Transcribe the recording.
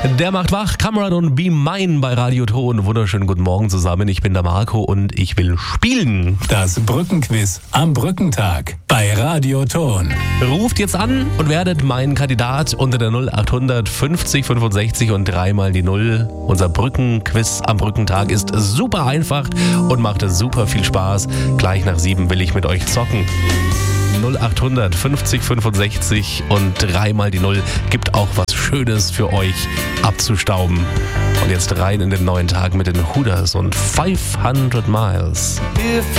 Der macht wach, Kamerad und Be Mine bei Radio Ton. Wunderschönen guten Morgen zusammen. Ich bin der Marco und ich will spielen. Das Brückenquiz am Brückentag bei Radio Ton. Ruft jetzt an und werdet mein Kandidat unter der 0800 50 65 und dreimal die 0. Unser Brückenquiz am Brückentag ist super einfach und macht super viel Spaß. Gleich nach 7 will ich mit euch zocken. 0800 50 65 und dreimal die 0 gibt auch was Schönes für euch abzustauben. Und jetzt rein in den neuen Tag mit den Hooters und 500 Miles.